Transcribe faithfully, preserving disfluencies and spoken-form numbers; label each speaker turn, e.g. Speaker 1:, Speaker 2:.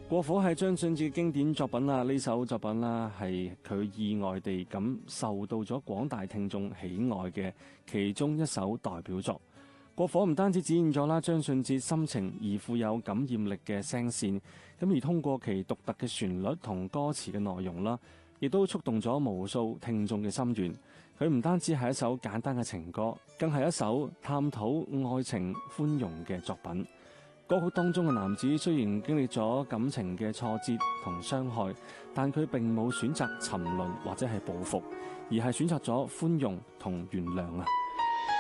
Speaker 1: 過火係張信哲嘅經典作品啦，呢首作品啦係佢意外地咁受到咗廣大聽眾喜愛嘅其中一首代表作。過火唔單止展現咗啦張信哲深情而富有感染力嘅聲線，咁而通過其獨特嘅旋律同歌詞嘅內容啦，亦都觸動咗無數聽眾嘅心弦。佢唔單止係一首簡單嘅情歌，更係一首探討愛情寬容嘅作品。歌曲當中嘅男子雖然經歷咗感情嘅挫折同傷害，但佢並冇選擇沉淪或者係報復，而係選擇咗寬容同原諒啊。